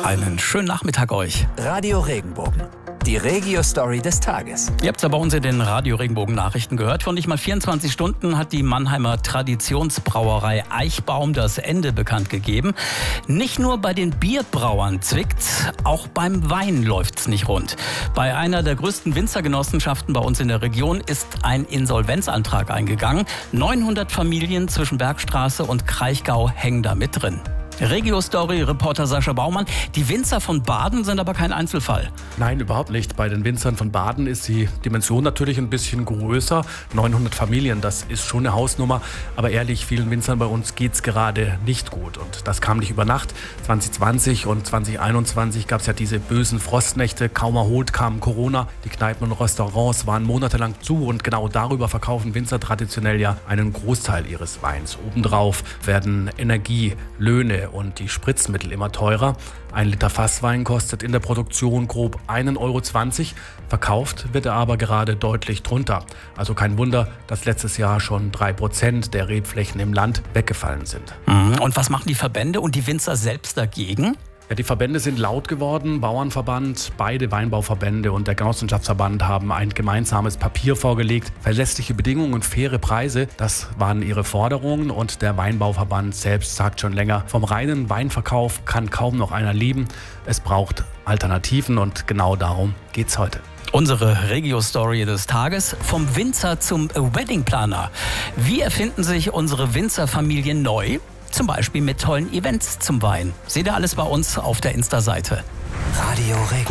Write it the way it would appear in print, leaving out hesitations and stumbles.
Einen schönen Nachmittag euch. Radio Regenbogen, die Regio-Story des Tages. Ihr habt es ja bei uns in den Radio Regenbogen Nachrichten gehört. Vor nicht mal 24 Stunden hat die Mannheimer Traditionsbrauerei Eichbaum das Ende bekannt gegeben. Nicht nur bei den Bierbrauern zwickt's, auch beim Wein läuft's nicht rund. Bei einer der größten Winzergenossenschaften bei uns in der Region ist ein Insolvenzantrag eingegangen. 900 Familien zwischen Bergstraße und Kraichgau hängen da mit drin. Regio-Story-Reporter Sascha Baumann. Die Winzer von Baden sind aber kein Einzelfall. Nein, überhaupt nicht. Bei den Winzern von Baden ist die Dimension natürlich ein bisschen größer. 900 Familien, das ist schon eine Hausnummer. Aber ehrlich, vielen Winzern bei uns geht's gerade nicht gut. Und das kam nicht über Nacht. 2020 und 2021 gab es ja diese bösen Frostnächte. Kaum erholt kam Corona. Die Kneipen und Restaurants waren monatelang zu. Und genau darüber verkaufen Winzer traditionell ja einen Großteil ihres Weins. Obendrauf werden Energie, Löhne und die Spritzmittel immer teurer. 1 Liter Fasswein kostet in der Produktion grob 1,20 €. Verkauft wird er aber gerade deutlich drunter. Also kein Wunder, dass letztes Jahr schon 3% der Rebflächen im Land weggefallen sind. Und was machen die Verbände und die Winzer selbst dagegen? Ja, die Verbände sind laut geworden. Bauernverband, beide Weinbauverbände und der Genossenschaftsverband haben ein gemeinsames Papier vorgelegt. Verlässliche Bedingungen und faire Preise, das waren ihre Forderungen. Und der Weinbauverband selbst sagt schon länger, vom reinen Weinverkauf kann kaum noch einer leben. Es braucht Alternativen und genau darum geht's heute. Unsere Regio-Story des Tages, vom Winzer zum Weddingplaner. Wie erfinden sich unsere Winzerfamilien neu? Zum Beispiel mit tollen Events zum Wein. Seht ihr alles bei uns auf der Insta-Seite. Radio Regenbogen.